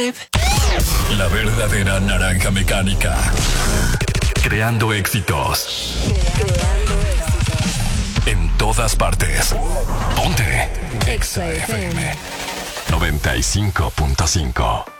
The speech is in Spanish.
babe. La verdadera naranja mecánica. Creando éxitos. En todas partes. Ponte. Exa FM 95.5.